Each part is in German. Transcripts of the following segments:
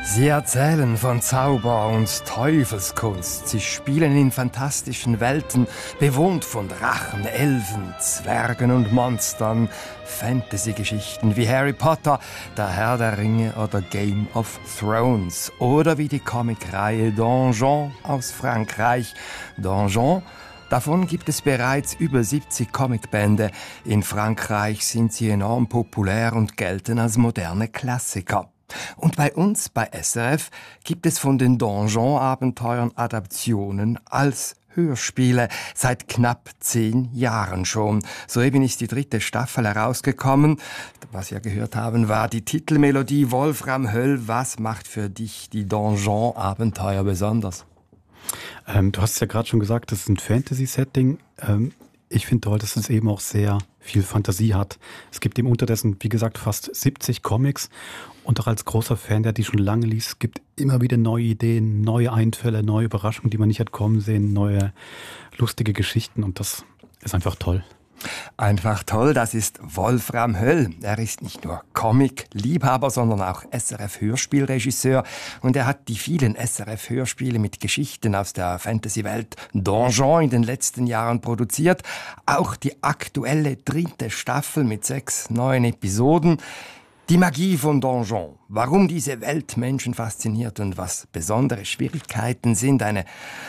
Sie erzählen von Zauber und Teufelskunst. Sie spielen in fantastischen Welten, bewohnt von Drachen, Elfen, Zwergen und Monstern. Fantasy-Geschichten wie Harry Potter, der Herr der Ringe oder Game of Thrones. Oder wie die Comicreihe Donjon aus Frankreich. Donjon, davon gibt es bereits über 70 Comicbände. In Frankreich sind sie enorm populär und gelten als moderne Klassiker. Und bei uns, bei SRF, gibt es von den Donjon-Abenteuern Adaptionen als Hörspiele seit knapp 10 Jahren schon. Soeben ist die 3. Staffel herausgekommen. Was wir gehört haben, war die Titelmelodie Wolfram Höll. Was macht für dich die Donjon-Abenteuer besonders? Du hast es ja gerade schon gesagt, das ist ein Fantasy-Setting. Ich finde toll, dass es eben auch sehr viel Fantasie hat. Es gibt eben unterdessen, wie gesagt, fast 70 Comics. Und auch als großer Fan, der die schon lange liest, gibt immer wieder neue Ideen, neue Einfälle, neue Überraschungen, die man nicht hat kommen sehen, neue lustige Geschichten. Und das ist einfach toll. Einfach toll, das ist Wolfram Höll. Er ist nicht nur Comic-Liebhaber, sondern auch SRF-Hörspielregisseur. Und er hat die vielen SRF-Hörspiele mit Geschichten aus der Fantasy-Welt Donjon in den letzten Jahren produziert. Auch die aktuelle 3. Staffel mit 6 neuen Episoden. Die Magie von Donjon, warum diese Welt Menschen fasziniert und was besondere Schwierigkeiten sind, eine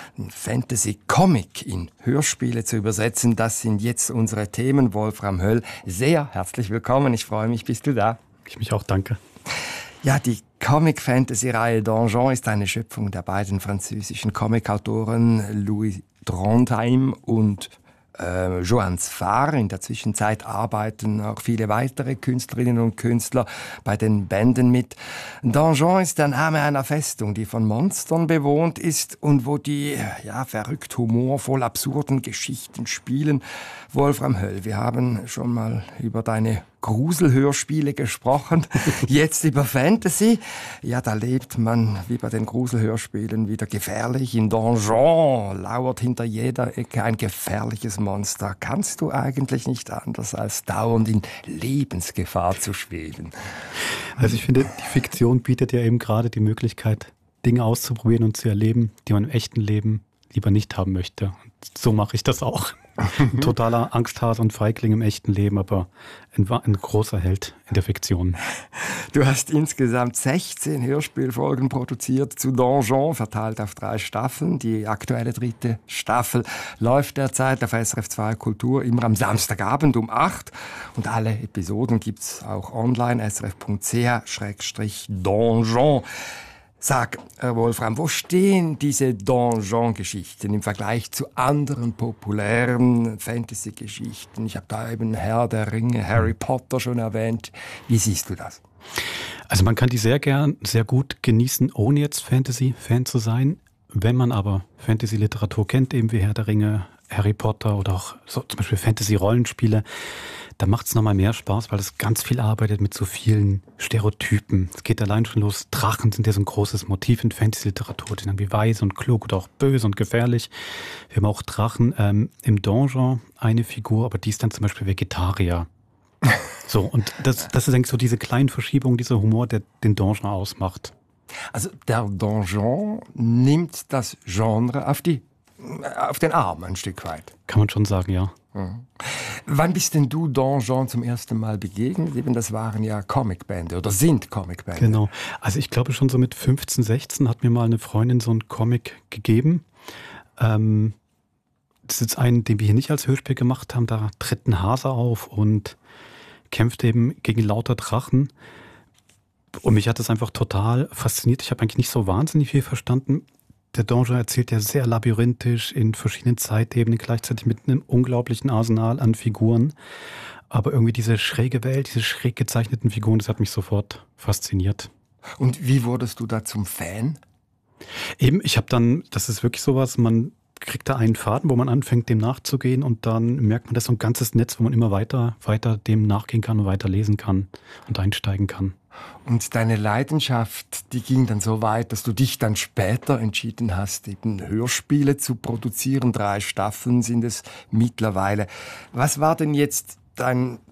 Fantasy-Comic in Hörspiele zu übersetzen, das sind jetzt unsere Themen. Wolfram Höll, sehr herzlich willkommen, ich freue mich, bist du da? Ich mich auch, danke. Ja, die Comic-Fantasy-Reihe Donjon ist eine Schöpfung der beiden französischen Comic-Autoren Louis Trondheim und Johannes Farr. In der Zwischenzeit arbeiten auch viele weitere Künstlerinnen und Künstler bei den Bänden mit. Donjon ist der Name einer Festung, die von Monstern bewohnt ist und wo die verrückt humorvoll absurden Geschichten spielen. Wolfram Höll, wir haben schon mal über deine Gruselhörspiele gesprochen, jetzt über Fantasy. Ja, da lebt man wie bei den Gruselhörspielen wieder gefährlich. In Donjon lauert hinter jeder Ecke ein gefährliches Monster. Kannst du eigentlich nicht anders, als dauernd in Lebensgefahr zu schweben? Also ich finde, die Fiktion bietet ja eben gerade die Möglichkeit, Dinge auszuprobieren und zu erleben, die man im echten Leben lieber nicht haben möchte. Und so mache ich das auch. Ein totaler Angsthase und Feigling im echten Leben, aber ein großer Held in der Fiktion. Du hast insgesamt 16 Hörspielfolgen produziert zu Donjon, verteilt auf 3 Staffeln. Die aktuelle 3. Staffel läuft derzeit auf SRF 2 Kultur immer am Samstagabend um 8. Und alle Episoden gibt's auch online, srf.ch/donjon. Sag, Wolfram, wo stehen diese Donjon-Geschichten im Vergleich zu anderen populären Fantasy-Geschichten? Ich habe da eben Herr der Ringe, Harry Potter schon erwähnt. Wie siehst du das? Also man kann die sehr gut genießen, ohne jetzt Fantasy-Fan zu sein. Wenn man aber Fantasy-Literatur kennt, eben wie Herr der Ringe, Harry Potter oder auch so zum Beispiel Fantasy-Rollenspiele, da macht es nochmal mehr Spaß, weil es ganz viel arbeitet mit so vielen Stereotypen. Es geht allein schon los. Drachen sind ja so ein großes Motiv in Fantasy-Literatur. Die sind irgendwie weise und klug oder auch böse und gefährlich. Wir haben auch Drachen im Donjon, eine Figur, aber die ist dann zum Beispiel Vegetarier. So, und das ist eigentlich so diese kleinen Verschiebungen, dieser Humor, der den Donjon ausmacht. Also der Donjon nimmt das Genre auf den Arm ein Stück weit. Kann man schon sagen, ja. Mhm. Wann bist denn du Donjon zum ersten Mal begegnet? Eben, das waren ja Comicbände oder sind Comicbände. Genau. Also ich glaube schon so mit 15, 16 hat mir mal eine Freundin so einen Comic gegeben. Das ist jetzt einen, den wir hier nicht als Hörspiel gemacht haben. Da tritt ein Hase auf und kämpft eben gegen lauter Drachen. Und mich hat das einfach total fasziniert. Ich habe eigentlich nicht so wahnsinnig viel verstanden. Der Donjon erzählt ja sehr labyrinthisch in verschiedenen Zeitebenen, gleichzeitig mit einem unglaublichen Arsenal an Figuren. Aber irgendwie diese schräge Welt, diese schräg gezeichneten Figuren, das hat mich sofort fasziniert. Und wie wurdest du da zum Fan? Eben, ich habe dann, das ist wirklich sowas, man kriegt da einen Faden, wo man anfängt, dem nachzugehen und dann merkt man, das ist so ein ganzes Netz, wo man immer weiter dem nachgehen kann und weiter lesen kann und einsteigen kann. Und deine Leidenschaft, die ging dann so weit, dass du dich dann später entschieden hast, eben Hörspiele zu produzieren. 3 Staffeln sind es mittlerweile. Was war denn jetzt dein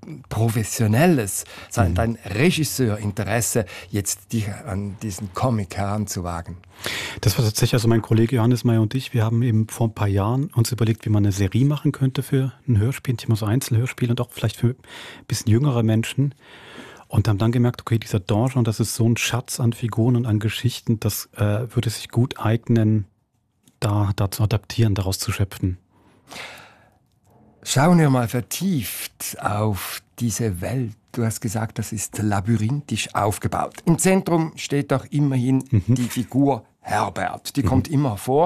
professionelles, dein Regisseurinteresse, jetzt dich an diesen Comic heranzuwagen? Das war tatsächlich, also mein Kollege Johannes Meyer und ich, wir haben eben vor ein paar Jahren uns überlegt, wie man eine Serie machen könnte für ein Hörspiel, nicht immer so Einzelhörspiel und auch vielleicht für ein bisschen jüngere Menschen. Und haben dann gemerkt, okay, dieser Donjon, das ist so ein Schatz an Figuren und an Geschichten, das würde sich gut eignen, da zu adaptieren, daraus zu schöpfen. Schauen wir mal vertieft auf diese Welt. Du hast gesagt, das ist labyrinthisch aufgebaut. Im Zentrum steht doch immerhin die Figur Herbert. Die kommt immer vor.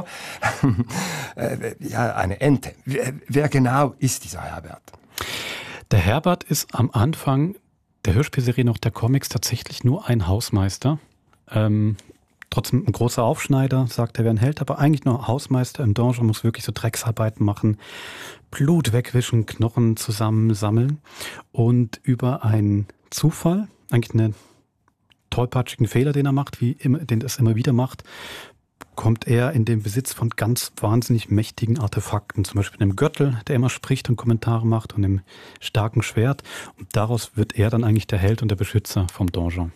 Ja, eine Ente. Wer genau ist dieser Herbert? Der Herbert ist am Anfang der Hörspielserie noch der Comics tatsächlich nur ein Hausmeister. Trotzdem ein großer Aufschneider, sagt er, wäre ein Held, aber eigentlich nur Hausmeister im Donjon, muss wirklich so Drecksarbeiten machen, Blut wegwischen, Knochen zusammensammeln und über einen Zufall, eigentlich einen tollpatschigen Fehler, den er macht, den es immer wieder macht, kommt er in den Besitz von ganz wahnsinnig mächtigen Artefakten, zum Beispiel einem Gürtel, der immer spricht und Kommentare macht, und einem starken Schwert. Und daraus wird er dann eigentlich der Held und der Beschützer vom Donjon.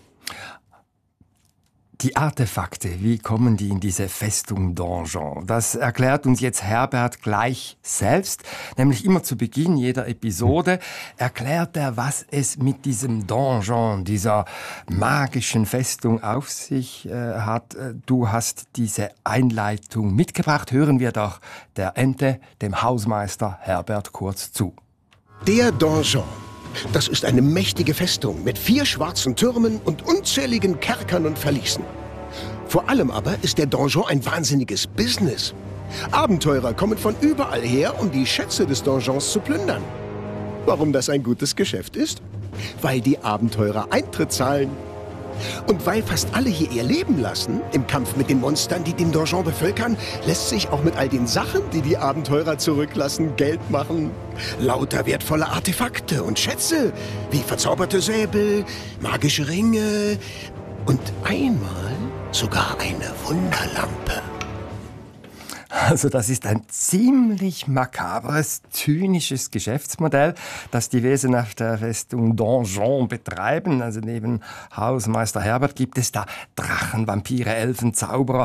Die Artefakte, wie kommen die in diese Festung Donjon? Das erklärt uns jetzt Herbert gleich selbst, nämlich immer zu Beginn jeder Episode erklärt er, was es mit diesem Donjon, dieser magischen Festung auf sich hat. Du hast diese Einleitung mitgebracht. Hören wir doch der Ente, dem Hausmeister Herbert, kurz zu. Der Donjon. Das ist eine mächtige Festung mit 4 schwarzen Türmen und unzähligen Kerkern und Verließen. Vor allem aber ist der Donjon ein wahnsinniges Business. Abenteurer kommen von überall her, um die Schätze des Donjons zu plündern. Warum das ein gutes Geschäft ist? Weil die Abenteurer Eintritt zahlen. Und weil fast alle hier ihr Leben lassen, im Kampf mit den Monstern, die den Donjon bevölkern, lässt sich auch mit all den Sachen, die die Abenteurer zurücklassen, Geld machen. Lauter wertvolle Artefakte und Schätze, wie verzauberte Säbel, magische Ringe und einmal sogar eine Wunderlampe. Also das ist ein ziemlich makabres, zynisches Geschäftsmodell, das die Wesen auf der Festung Donjon betreiben. Also neben Hausmeister Herbert gibt es da Drachen, Vampire, Elfen, Zauberer.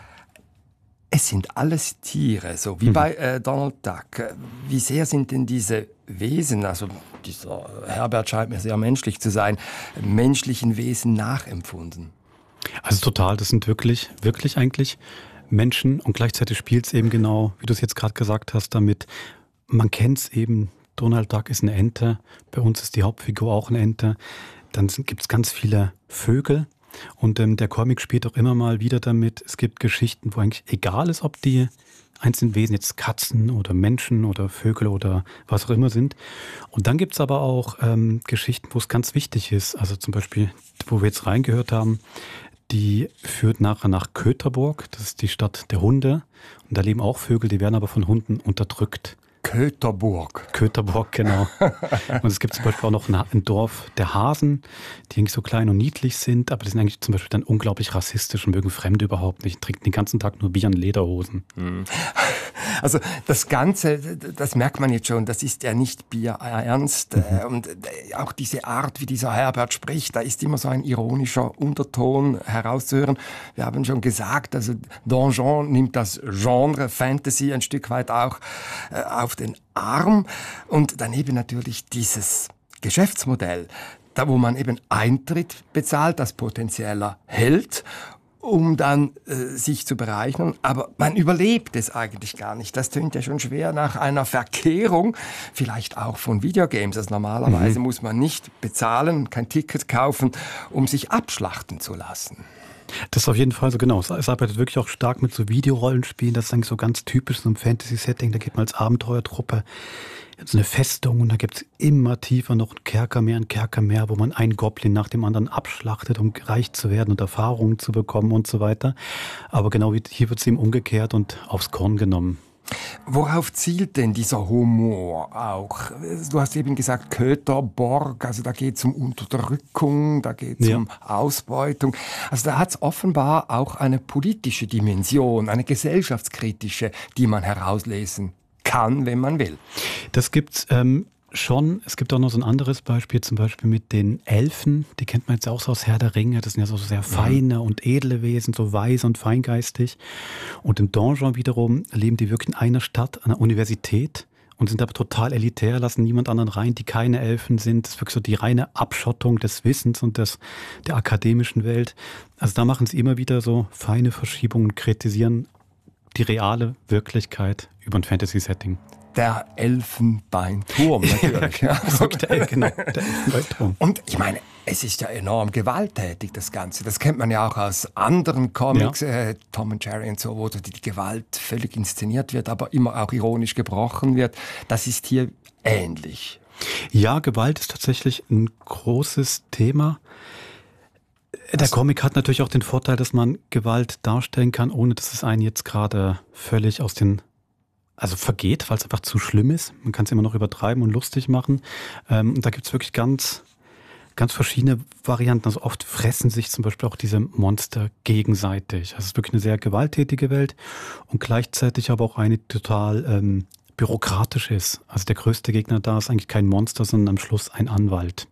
Es sind alles Tiere, so wie bei Donald Duck. Wie sehr sind denn diese Wesen, also dieser Herbert scheint mir sehr menschlich zu sein, menschlichen Wesen nachempfunden? Also total, das sind wirklich eigentlich Menschen, und gleichzeitig spielt es eben genau, wie du es jetzt gerade gesagt hast, damit, man kennt es eben, Donald Duck ist eine Ente, bei uns ist die Hauptfigur auch eine Ente, dann gibt es ganz viele Vögel, und der Comic spielt auch immer mal wieder damit, es gibt Geschichten, wo eigentlich egal ist, ob die einzelnen Wesen jetzt Katzen oder Menschen oder Vögel oder was auch immer sind. Und dann gibt es aber auch Geschichten, wo es ganz wichtig ist, also zum Beispiel, wo wir jetzt reingehört haben, die führt nachher nach Kötherborg, das ist die Stadt der Hunde. Und da leben auch Vögel, die werden aber von Hunden unterdrückt. Kötherborg, genau. Und es gibt zum Beispiel auch noch ein Dorf der Hasen, die eigentlich so klein und niedlich sind, aber die sind eigentlich zum Beispiel dann unglaublich rassistisch und mögen Fremde überhaupt nicht, trinken den ganzen Tag nur Bier und Lederhosen. Also das Ganze, das merkt man jetzt schon, das ist ja nicht bierernst. Und auch diese Art, wie dieser Herbert spricht, da ist immer so ein ironischer Unterton herauszuhören. Wir haben schon gesagt, also Donjon nimmt das Genre Fantasy ein Stück weit auch auf den Arm. Und daneben natürlich dieses Geschäftsmodell, da wo man eben Eintritt bezahlt als potenzieller Held, um dann sich zu bereichern. Aber man überlebt es eigentlich gar nicht. Das tönt ja schon schwer nach einer Verkehrung, vielleicht auch von Videogames. Also normalerweise muss man nicht bezahlen, kein Ticket kaufen, um sich abschlachten zu lassen. Das ist auf jeden Fall so, genau. Es arbeitet wirklich auch stark mit so Videorollenspielen. Das ist eigentlich so ganz typisch, so ein Fantasy-Setting. Da geht man als Abenteuertruppe in so eine Festung und da gibt es immer tiefer noch ein Kerker mehr, wo man einen Goblin nach dem anderen abschlachtet, um reich zu werden und Erfahrungen zu bekommen und so weiter. Aber genau wie hier wird es eben umgekehrt und aufs Korn genommen. Worauf zielt denn dieser Humor auch? Du hast eben gesagt, Kötherborg, also da geht es um Unterdrückung, da geht es um Ausbeutung. Also da hat es offenbar auch eine politische Dimension, eine gesellschaftskritische, die man herauslesen kann, wenn man will. Das gibt's Schon. Es gibt auch noch so ein anderes Beispiel, zum Beispiel mit den Elfen. Die kennt man jetzt auch so aus Herr der Ringe. Das sind ja so sehr feine und edle Wesen, so weise und feingeistig. Und im Donjon wiederum leben die wirklich in einer Stadt, einer Universität und sind aber total elitär, lassen niemand anderen rein, die keine Elfen sind. Das ist wirklich so die reine Abschottung des Wissens und der akademischen Welt. Also da machen sie immer wieder so feine Verschiebungen, kritisieren die reale Wirklichkeit über ein Fantasy-Setting. Der Elfenbeinturm natürlich. Ja. Genau, der Elfenbeinturm. Und ich meine, es ist ja enorm gewalttätig, das Ganze. Das kennt man ja auch aus anderen Comics, ja. Tom und Jerry und so, wo die Gewalt völlig inszeniert wird, aber immer auch ironisch gebrochen wird. Das ist hier ähnlich. Ja, Gewalt ist tatsächlich ein großes Thema. Der Comic hat natürlich auch den Vorteil, dass man Gewalt darstellen kann, ohne dass es einen jetzt gerade völlig vergeht, weil es einfach zu schlimm ist. Man kann es immer noch übertreiben und lustig machen. Und da gibt es wirklich ganz, ganz verschiedene Varianten. Also oft fressen sich zum Beispiel auch diese Monster gegenseitig. Also es ist wirklich eine sehr gewalttätige Welt und gleichzeitig aber auch eine total bürokratische ist. Also der größte Gegner da ist eigentlich kein Monster, sondern am Schluss ein Anwalt.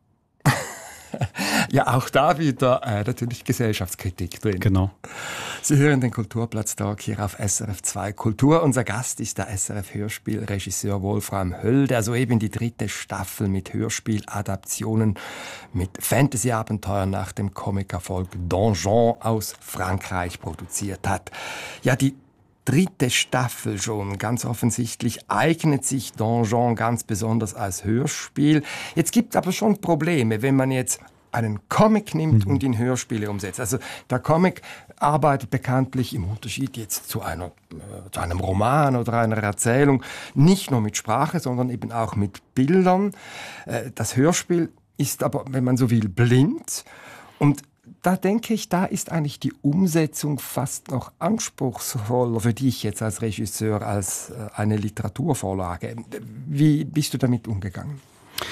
Ja, auch da wieder natürlich Gesellschaftskritik drin. Genau. Sie hören den Kulturplatz-Talk hier auf SRF 2 Kultur. Unser Gast ist der SRF-Hörspielregisseur Wolfram Höll, der soeben die 3. Staffel mit Hörspieladaptionen mit Fantasy-Abenteuern nach dem Comic-Erfolg Donjon aus Frankreich produziert hat. Ja, die 3. Staffel schon, ganz offensichtlich eignet sich Donjon ganz besonders als Hörspiel. Jetzt gibt es aber schon Probleme, wenn man jetzt einen Comic nimmt und in Hörspiele umsetzt. Also der Comic arbeitet bekanntlich im Unterschied jetzt zu einem Roman oder einer Erzählung nicht nur mit Sprache, sondern eben auch mit Bildern. Das Hörspiel ist aber, wenn man so will, blind. Und da denke ich, da ist eigentlich die Umsetzung fast noch anspruchsvoller für dich jetzt als Regisseur als eine Literaturvorlage. Wie bist du damit umgegangen?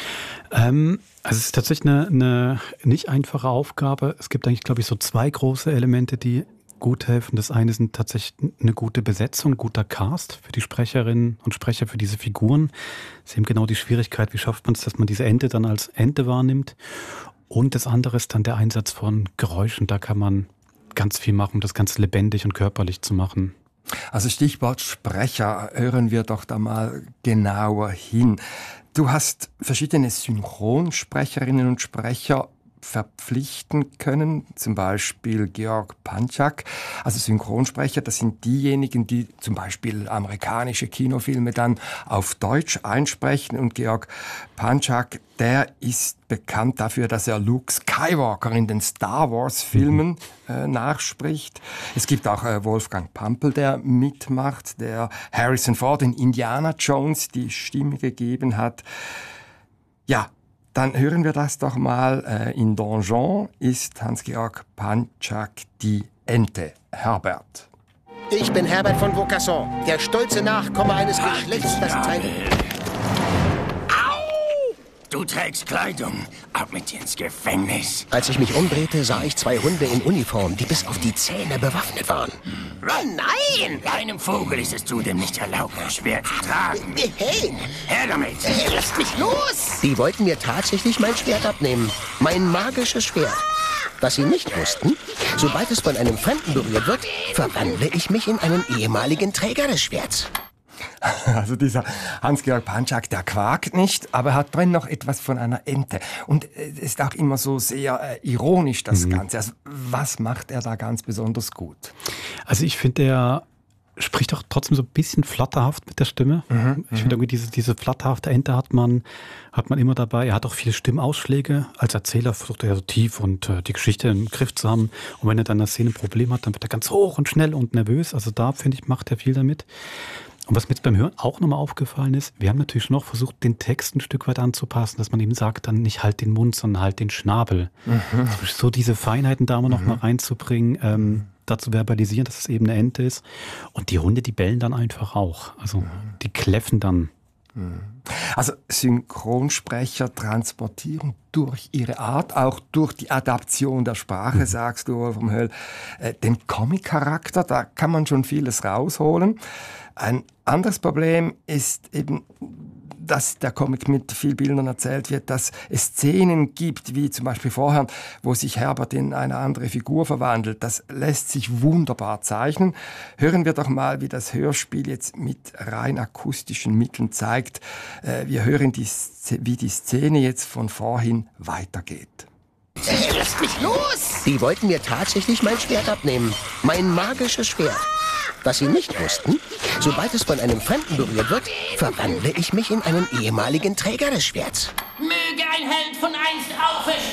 Also es ist tatsächlich eine nicht einfache Aufgabe. Es gibt eigentlich, glaube ich, so 2 große Elemente, die gut helfen. Das eine sind tatsächlich eine gute Besetzung, ein guter Cast für die Sprecherinnen und Sprecher, für diese Figuren. Das ist eben genau die Schwierigkeit, wie schafft man es, dass man diese Ente dann als Ente wahrnimmt. Und das andere ist dann der Einsatz von Geräuschen. Da kann man ganz viel machen, um das Ganze lebendig und körperlich zu machen. Also Stichwort Sprecher, hören wir doch da mal genauer hin. Du hast verschiedene Synchronsprecherinnen und Sprecher verpflichten können, zum Beispiel Georg Panczak. Also Synchronsprecher, das sind diejenigen, die zum Beispiel amerikanische Kinofilme dann auf Deutsch einsprechen. Und Georg Panczak, der ist bekannt dafür, dass er Luke Skywalker in den Star Wars Filmen nachspricht. Es gibt auch Wolfgang Pampel, der mitmacht, der Harrison Ford in Indiana Jones die Stimme gegeben hat. Ja, dann hören wir das doch mal. In Donjon ist Hans-Georg Panczak die Ente. Herbert. Ich bin Herbert von Vaucasson, der stolze Nachkomme eines Geschlechts, das Du trägst Kleidung. Ab mit dir ins Gefängnis. Als ich mich umdrehte, sah ich 2 Hunde in Uniform, die bis auf die Zähne bewaffnet waren. Nein! Einem Vogel ist es zudem nicht erlaubt, ein Schwert zu tragen. Hey! Her damit! Lasst mich los! Die wollten mir tatsächlich mein Schwert abnehmen. Mein magisches Schwert. Was sie nicht wussten, sobald es von einem Fremden berührt wird, verwandle ich mich in einen ehemaligen Träger des Schwerts. Also dieser Hans-Georg Panczak, der quakt nicht, aber er hat drin noch etwas von einer Ente. Und es ist auch immer so sehr ironisch, das Ganze. Also was macht er da ganz besonders gut? Also ich finde, er spricht auch trotzdem so ein bisschen flatterhaft mit der Stimme. Ich finde irgendwie diese flatterhafte Ente hat man immer dabei. Er hat auch viele Stimmausschläge. Als Erzähler versucht er so tief und die Geschichte im Griff zu haben. Und wenn er dann in der Szene ein Problem hat, dann wird er ganz hoch und schnell und nervös. Also da, finde ich, macht er viel damit. Und was mir jetzt beim Hören auch nochmal aufgefallen ist, wir haben natürlich schon noch versucht, den Text ein Stück weit anzupassen, dass man eben sagt, dann nicht halt den Mund, sondern halt den Schnabel. So diese Feinheiten da mal noch mal reinzubringen, dazu verbalisieren, dass es eben eine Ente ist. Und die Hunde, die bellen dann einfach auch. Also die kläffen dann. Also Synchronsprecher transportieren durch ihre Art, auch durch die Adaption der Sprache, sagst du, Wolfram Höll, den Comic-Charakter, da kann man schon vieles rausholen. Ein anderes Problem ist eben dass der Comic mit vielen Bildern erzählt wird, dass es Szenen gibt, wie zum Beispiel vorher, wo sich Herbert in eine andere Figur verwandelt. Das lässt sich wunderbar zeichnen. Hören wir doch mal, wie das Hörspiel jetzt mit rein akustischen Mitteln zeigt. Wir hören, wie die Szene jetzt von vorhin weitergeht. Lass mich los! Die wollten mir tatsächlich mein Schwert abnehmen. Mein magisches Schwert. Was sie nicht wussten, sobald es von einem Fremden berührt wird, verwandle ich mich in einen ehemaligen Träger des Schwerts. Möge ein Held von einst auferstehen!